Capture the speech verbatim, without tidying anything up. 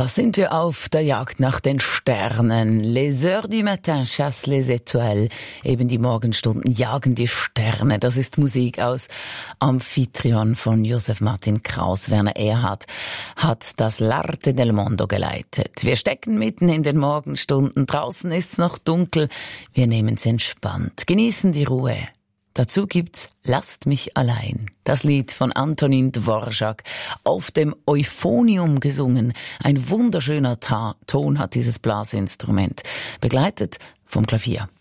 Da sind wir auf der Jagd nach den Sternen. Les heures du matin chassent les étoiles. Eben die Morgenstunden jagen die Sterne. Das ist Musik aus Amphitryon von Joseph Martin Kraus. Werner Erhard hat das L'arte del mondo geleitet. Wir stecken mitten in den Morgenstunden. Draußen ist's noch dunkel. Wir nehmen's entspannt. Genießen die Ruhe. Dazu gibt's Lasst mich allein. Das Lied von Antonin Dvorak auf dem Euphonium gesungen. Ein wunderschöner Ta- Ton hat dieses Blasinstrument, begleitet vom Klavier.